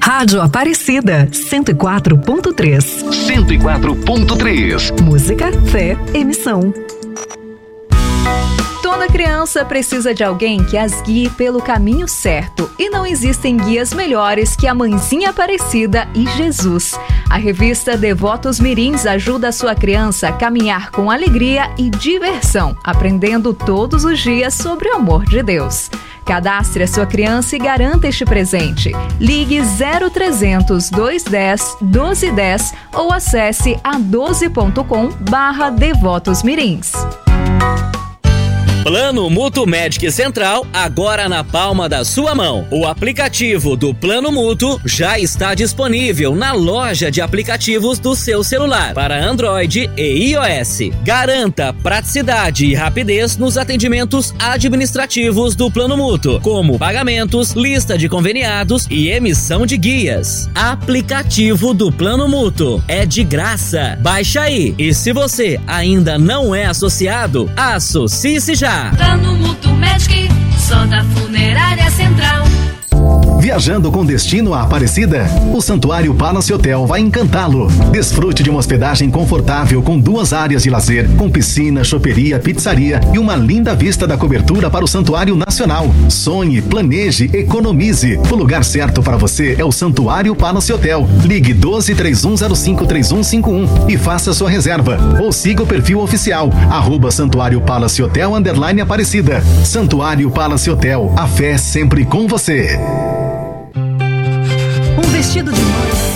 Rádio Aparecida, 104.3. 104.3. Música, fé, emissão. Toda criança precisa de alguém que as guie pelo caminho certo. E não existem guias melhores que a Mãezinha Aparecida e Jesus. A revista Devotos Mirins ajuda a sua criança a caminhar com alegria e diversão, aprendendo todos os dias sobre o amor de Deus. Cadastre a sua criança e garanta este presente. Ligue 0300 210 1210 ou acesse a12.com/devotosmirins. Plano Mútuo Medic Central, agora na palma da sua mão. O aplicativo do Plano Mútuo já está disponível na loja de aplicativos do seu celular para Android e iOS. Garanta praticidade e rapidez nos atendimentos administrativos do Plano Mútuo, como pagamentos, lista de conveniados e emissão de guias. Aplicativo do Plano Mútuo é de graça. Baixa aí. E se você ainda não é associado, associe-se já. Plano Mútuo Medic, só da Funerária Central. Viajando com destino à Aparecida? O Santuário Palace Hotel vai encantá-lo. Desfrute de uma hospedagem confortável com 2 áreas de lazer, com piscina, choperia, pizzaria e uma linda vista da cobertura para o Santuário Nacional. Sonhe, planeje, economize. O lugar certo para você é o Santuário Palace Hotel. Ligue 12-3105-3151 e faça sua reserva. Ou siga o perfil oficial, @Santuário Palace Hotel _Aparecida. Santuário Palace Hotel, a fé sempre com você. Um vestido de noiva